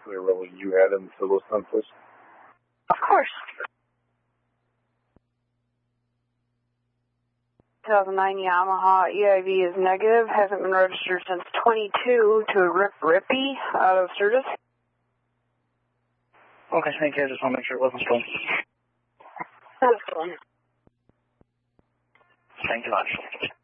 nuclear rolling you had in Civil Census? Of course. 2009 Yamaha EIV is negative. Hasn't been registered since 22 to Rip Rippy out of Sturgis. Okay, thank you. I just want to make sure it wasn't stolen. That's fun. Thank you much.